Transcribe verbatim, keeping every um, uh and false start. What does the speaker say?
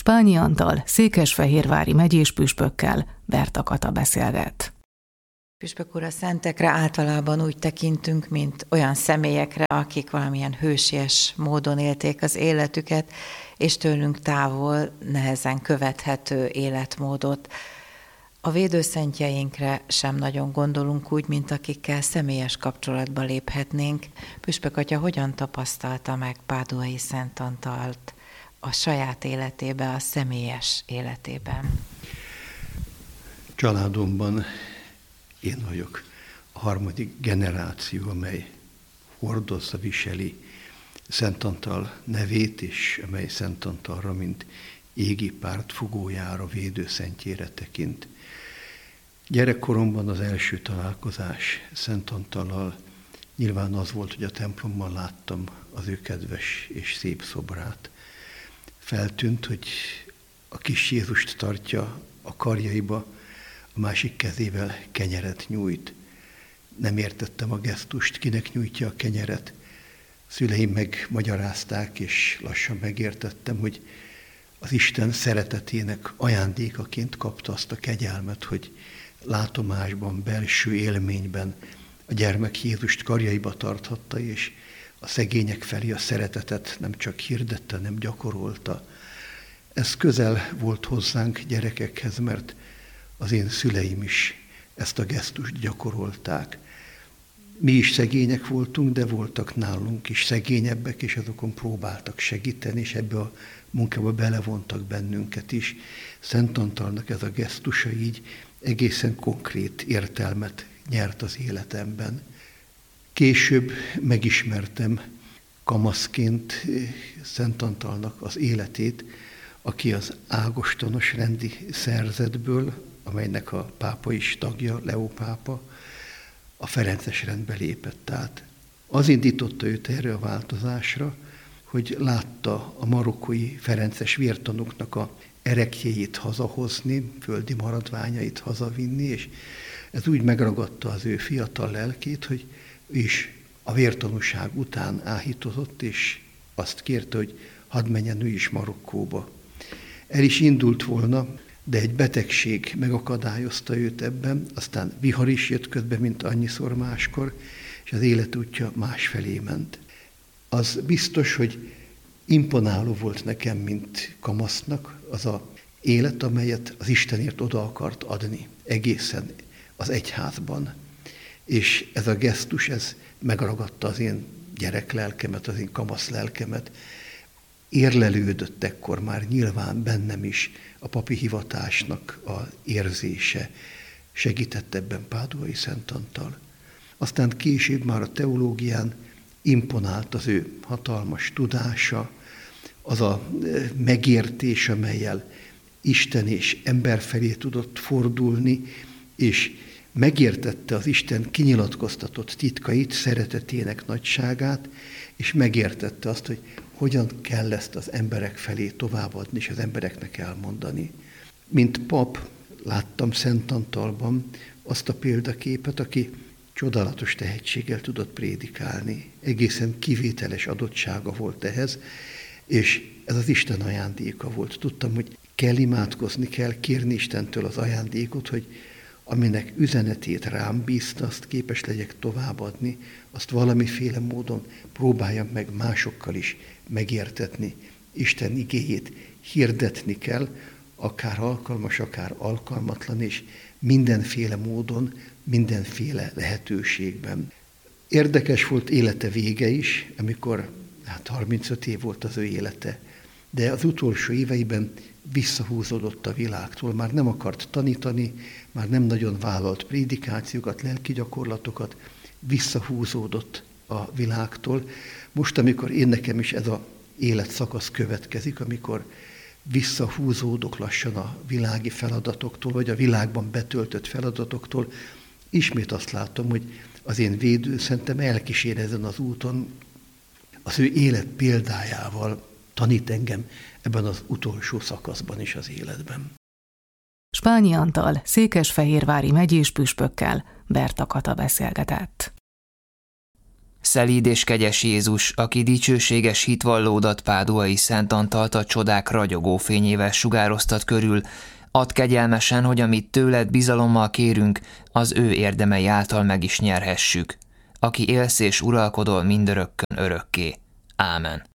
Spányi Antal székesfehérvári megyés püspökkel Berta Kata beszélget. Püspök úr, a szentekre általában úgy tekintünk, mint olyan személyekre, akik valamilyen hősies módon élték az életüket, és tőlünk távol, nehezen követhető életmódot. A védőszentjeinkre sem nagyon gondolunk úgy, mint akikkel személyes kapcsolatba léphetnénk. Püspök atya hogyan tapasztalta meg Páduai Szent Antalt a saját életében, a személyes életében? Családomban én vagyok a harmadik generáció, amely hordozza, viseli Szent Antal nevét, és amely Szent Antalra, mint égi pártfogójára, védőszentjére tekint. Gyerekkoromban az első találkozás Szent Antallal nyilván az volt, hogy a templomban láttam az ő kedves és szép szobrát. Feltűnt, hogy a kis Jézust tartja a karjaiba, a másik kezével kenyeret nyújt. Nem értettem a gesztust, kinek nyújtja a kenyeret. Szüleim megmagyarázták, és lassan megértettem, hogy az Isten szeretetének ajándékaként kapta azt a kegyelmet, hogy látomásban, belső élményben a gyermek Jézust karjaiba tarthatta, és a szegények felé a szeretetet nem csak hirdette, nem gyakorolta. Ez közel volt hozzánk gyerekekhez, mert az én szüleim is ezt a gesztust gyakorolták. Mi is szegények voltunk, de voltak nálunk is szegényebbek, és azokon próbáltak segíteni, és ebbe a munkába belevontak bennünket is. Szent Antalnak ez a gesztusa így egészen konkrét értelmet nyert az életemben. Később megismertem kamaszként Szent Antalnak az életét, aki az ágostonos rendi szerzetből, amelynek a pápa is tagja, Leó pápa, a ferences rendbe lépett át. Az indította őt erre a változásra, hogy látta a marokkói ferences vértanúknak a ereklyéit hazahozni, földi maradványait hazavinni, és ez úgy megragadta az ő fiatal lelkét, hogy ő is a vértanúság után áhítozott, és azt kérte, hogy hadd menjen ő is Marokkóba. El is indult volna, de egy betegség megakadályozta őt ebben, aztán vihar is jött közbe, mint annyiszor máskor, és az életútja másfelé ment. Az biztos, hogy imponáló volt nekem, mint kamasznak, az a élet, amelyet az Istenért oda akart adni, egészen az egyházban. És ez a gesztus, ez megragadta az én gyereklelkemet, az én kamasz lelkemet. Érlelődött ekkor már nyilván bennem is a papi hivatásnak az érzése. Segített ebben Páduai Szent Antal. Aztán később már a teológián imponált az ő hatalmas tudása, az a megértés, amellyel Isten és ember felé tudott fordulni, és megértette az Isten kinyilatkoztatott titkait, szeretetének nagyságát, és megértette azt, hogy hogyan kell ezt az emberek felé továbbadni, és az embereknek elmondani. Mint pap láttam Szent Antalban azt a példaképet, aki csodálatos tehetséggel tudott prédikálni. Egészen kivételes adottsága volt ehhez, és ez az Isten ajándéka volt. Tudtam, hogy kell imádkozni, kell kérni Istentől az ajándékot, hogy aminek üzenetét rám bízta, azt képes legyek továbbadni, azt valamiféle módon próbáljam meg másokkal is megértetni. Isten igéjét hirdetni kell, akár alkalmas, akár alkalmatlan, és mindenféle módon, mindenféle lehetőségben. Érdekes volt élete vége is, amikor hát harmincöt év volt az ő élete, de az utolsó éveiben visszahúzódott a világtól, már nem akart tanítani, már nem nagyon vállalt prédikációkat, lelki gyakorlatokat, visszahúzódott a világtól. Most, amikor én nekem is ez az életszakasz következik, amikor visszahúzódok lassan a világi feladatoktól, vagy a világban betöltött feladatoktól, ismét azt látom, hogy az én védőszentem elkísér ezen az úton, az ő élet példájával tanít engem ebben az utolsó szakaszban is az életben. Spányi Antal székesfehérvári megyés püspökkel Berta Kata beszélgetett. Szelíd és kegyes Jézus, aki dicsőséges hitvallódat Páduai Szent Antalt a csodák ragyogó fényével sugároztat körül, add kegyelmesen, hogy amit tőled bizalommal kérünk, az ő érdemei által meg is nyerhessük, aki élsz és uralkodol mindörökkön örökké. Ámen.